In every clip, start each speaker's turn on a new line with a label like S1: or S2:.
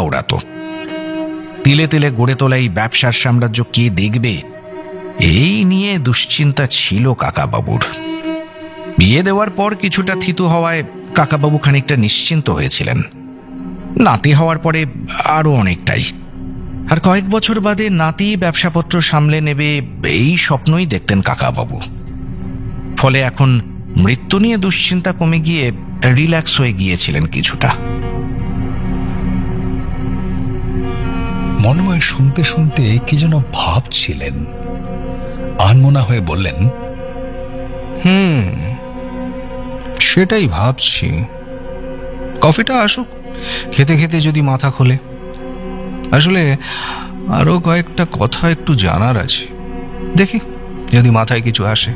S1: ওড়াতো। তিলে তিলে গড়ে তোলা এই ব্যবসার সাম্রাজ্য কে দেখবে, এই নিয়ে দুশ্চিন্তা ছিল কাকাবাবুর। বিয়ে দেওয়ার পর কিছুটা থিতু হওয়ায় কাকাবাবু খানিকটা নিশ্চিন্ত হয়েছিলেন। নাতি হওয়ার পরে আরো অনেকটাই। আর কয়েক বছর বাদে নাতি ব্যবসাপত্র সামলে নেবে, এই স্বপ্নই দেখতেন কাকাবাবু। ফলে এখন মৃত্যু নিয়ে দুশ্চিন্তা কমে গিয়ে রিল্যাক্স হয়ে গিয়েছিলেন কিছুটা।
S2: মনময় শুনতে শুনতে কি যেন ভাবছিলেন। আনমনা হয়ে বললেন,
S3: সেটাই ভাবছি। কফিটা আসুক, খেতে খেতে যদি মাথা খোলে। আসলে আরো কয়েকটা কথা একটু জানার আছে, দেখি যদি মাথায় কিছু আসে।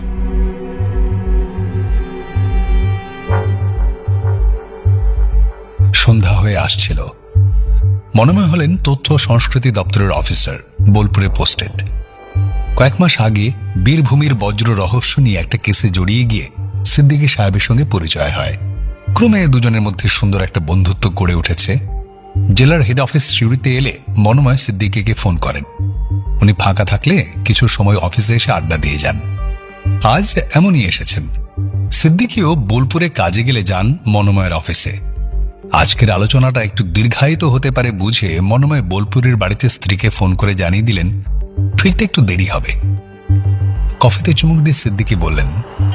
S2: সন্ধ্যা হয়ে আসছিল। মনোময় হলেন তথ্য সংস্কৃতি দপ্তরের অফিসার, বোলপুরে পোস্টেড। কয়েক মাস আগে বীরভূমির বজ্র রহস্য নিয়ে একটা কেসে জড়িয়ে গিয়ে সিদ্দিকী সাহেবের সঙ্গে পরিচয় হয়। ক্রমে দুজনের মধ্যে সুন্দর একটা বন্ধুত্ব গড়ে উঠেছে। জেলার হেড অফিস সিউড়িতে এলে মনোময় সিদ্দিকীকে ফোন করেন। উনি ফাঁকা থাকলে কিছু সময় অফিসে এসে আড্ডা দিয়ে যান। আজ এমনই এসেছেন। সিদ্দিকীও বোলপুরে কাজে গেলে যান মনোময়ের অফিসে। আজকের আলোচনাটা একটু দীর্ঘায়িত হতে পারে বুঝে মনোময় বোলপুরের বাড়িতে স্ত্রীকে ফোন করে জানিয়ে দিলেন ফিরতে একটু দেরি হবে। কফিতে চুমুক দিয়ে সিদ্দিকী বললেন,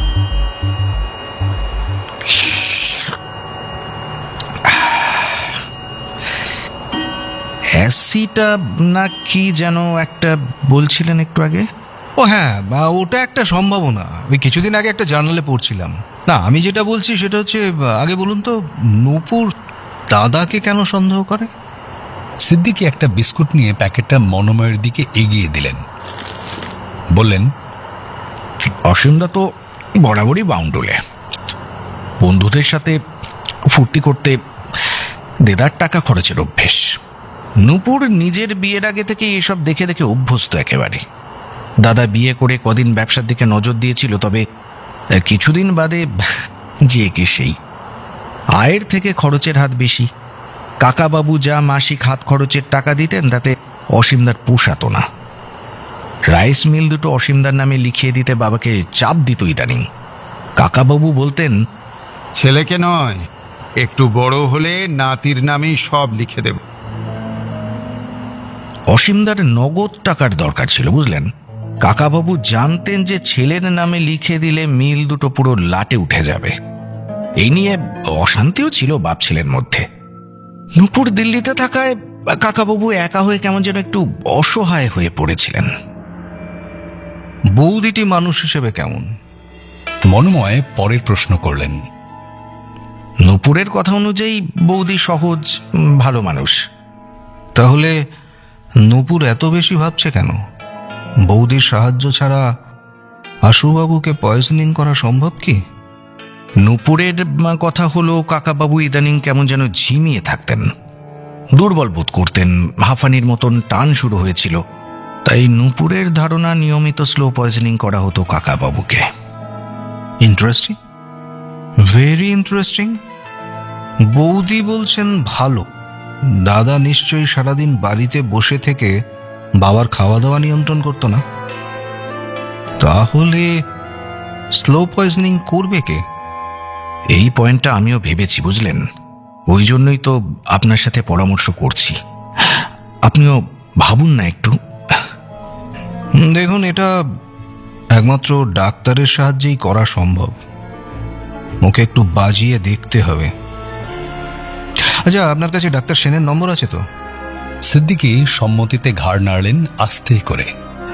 S1: অ্যাসিটা না কি যেন একটা বলছিলেন একটু আগে?
S3: ও হ্যাঁ, ওটা একটা সম্ভাবনা। ওই কিছুদিন আগে একটা জার্নালে পড়ছিলাম। না, আমি যেটা বলছি সেটা হচ্ছে, আগে বলুন তো, নূপুর দাদাকে কেন সন্দেহ করে?
S2: সিদ্দিকী একটা বিস্কুট নিয়ে প্যাকেটটা মনোময়ের দিকে এগিয়ে দিলেন। বললেন,
S1: অসীমদা তো বরাবরই বাউন্ডুলে। বন্ধুদের সাথে ফুর্তি করতে দেদার টাকা খরচের অভ্যেস। নূপুর নিজের বিয়ের আগে থেকে এসব দেখে দেখে অভ্যস্ত একেবারে। দাদা বিয়ে করে কদিন ব্যবসার দিকে নজর দিয়েছিল, তবে কিছুদিন বাদে যে কে সেই। আয়ের থেকে খরচের হাত বেশি। কাকাবাবু যা মাসিক হাত খরচের টাকা দিতেন তাতে অসীমদার পোষাতো না। রাইস মিল দুটো অসীমদার নামে লিখিয়ে দিতে বাবাকে চাপ দিত ইদানিং। কাকাবাবু বলতেন,
S4: ছেলেকে নয়, একটু বড় হলে নাতির নামেই সব লিখে দেব।
S1: অসীমদার নগদ টাকার দরকার ছিল, বুঝলেন। কাকাবাবু জানতেন যে ছেলের নামে লিখে দিলে মিল দুটো পুরো লাটে উঠে যাবে। এই নিয়ে অশান্তিও ছিল বাপ ছেলের মধ্যে। নূপুর দিল্লিতে থাকায় কাকাবাবু একা হয়ে কেমন যেন একটু অসহায় হয়ে পড়েছিলেন।
S3: বৌদিটি মানুষ হিসেবে কেমন?
S2: মনোময় পরের প্রশ্ন করলেন।
S1: নূপুরের কথা অনুযায়ী বৌদি সহজ, ভালো মানুষ।
S3: তাহলে নূপুর এত বেশি ভাবছে কেন? বৌদির সাহায্য ছাড়া আশুবাবুকে পয়জনিং করা সম্ভব কি?
S1: নূপুরের কথা হলো, কাকাবাবু ইদানিং কেমন যেন ঝিমিয়ে থাকতেন, দুর্বল বোধ করতেন, হাঁফানির মতন টান শুরু হয়েছিল। তাই নূপুরের ধারণা নিয়মিত স্লো পয়জনিং করা হতো কাকাবাবুকে।
S3: Interesting, very interesting. বৌদি বলছেন ভালো। দাদা নিশ্চয়ই সারাদিন বাড়িতে বসে থেকে বাবার খাওয়া দাওয়া নিয়ন্ত্রণ করতো না। তাহলে স্লো পয়জনিং করবে কে?
S1: এই পয়েন্টটা আমিও ভেবেছি, বুঝলেন। ওই জন্যই তো আপনার সাথে পরামর্শ করছি। আপনিও ভাবুন না একটু।
S3: দেখুন, এটা একমাত্র ডাক্তারের সাহায্যেই করা সম্ভব। ওকে একটু বাজিয়ে দেখতে হবে। আচ্ছা, আপনার কাছে ডাক্তার সেনের নম্বর আছে তো?
S2: সিদ্দিকী সম্মতিতে ঘাড় নাড়লেন আস্তে করে।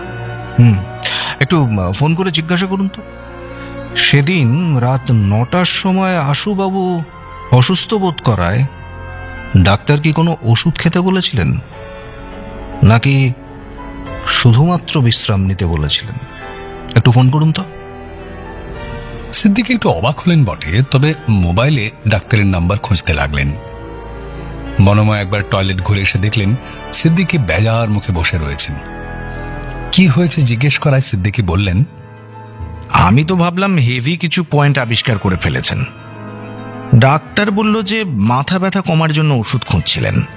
S3: একটু ফোন করে জিজ্ঞাসা করুন তো। সেদিন রাত 9টার সময় আশুবাবু অসুস্থ বোধ করায় ডাক্তার কি কোনো ওষুধ খেতে বলেছিলেন, নাকি শুধুমাত্র বিশ্রাম নিতে বলেছিলেন? একটু ফোন করুন তো।
S2: সিদ্দিকী একটু অবাক হলেন বটে, তবে মোবাইলে ডাক্তারের নাম্বার খুঁজতে লাগলেন। মনোময় একবার টয়লেট ঘুরে এসে দেখলেন সিদ্দিকী বেজার মুখে বসে রয়েছেন। কি হয়েছে জিজ্ঞেস করায় সিদ্দিকী বললেন,
S1: আমি তো ভাবলাম হেভি কিছু পয়েন্ট আবিষ্কার করে ফেলেছেন। ডাক্তার বলল যে মাথা ব্যথা কমার জন্য ওষুধ খুঁজছিলেন।